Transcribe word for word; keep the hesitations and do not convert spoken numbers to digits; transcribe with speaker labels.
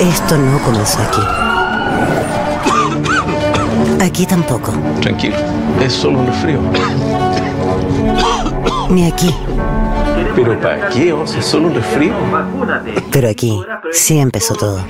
Speaker 1: Esto no comenzó aquí. Aquí tampoco.
Speaker 2: Tranquilo, es solo un resfrío.
Speaker 1: Ni aquí.
Speaker 2: ¿Pero para qué, Oz? ¿Es solo un resfrío?
Speaker 1: Pero aquí sí empezó todo.